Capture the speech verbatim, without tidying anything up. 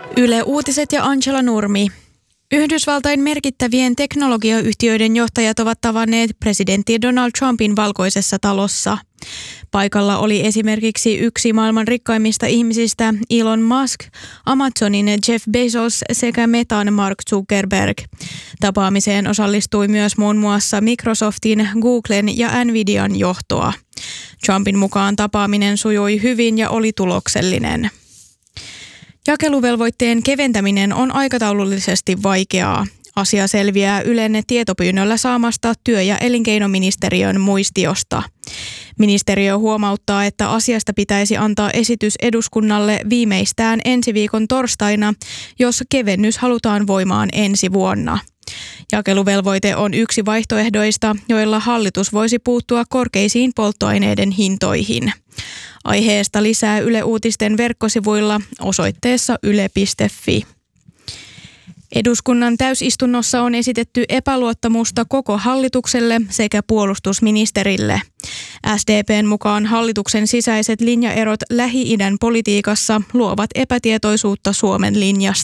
Yle Uutiset ja Angela Nurmi. Yhdysvaltain merkittävien teknologiayhtiöiden johtajat ovat tavanneet presidentti Donald Trumpin Valkoisessa talossa. Paikalla oli esimerkiksi yksi maailman rikkaimmista ihmisistä Elon Musk, Amazonin Jeff Bezos sekä Metan Mark Zuckerberg. Tapaamiseen osallistui myös muun muassa Microsoftin, Googlen ja Nvidian johtoa. Trumpin mukaan tapaaminen sujui hyvin ja oli tuloksellinen. Jakeluvelvoitteen keventäminen on aikataulullisesti vaikeaa. Asia selviää Ylen tietopyynnöllä saamasta työ- ja elinkeinoministeriön muistiosta. Ministeriö huomauttaa, että asiasta pitäisi antaa esitys eduskunnalle viimeistään ensi viikon torstaina, jos kevennys halutaan voimaan ensi vuonna. Jakeluvelvoite on yksi vaihtoehdoista, joilla hallitus voisi puuttua korkeisiin polttoaineiden hintoihin. Aiheesta lisää Yle Uutisten verkkosivuilla osoitteessa yle piste fi. Eduskunnan täysistunnossa on esitetty epäluottamusta koko hallitukselle sekä puolustusministerille. S D P:n mukaan hallituksen sisäiset linjaerot Lähi-idän politiikassa luovat epätietoisuutta Suomen linjasta.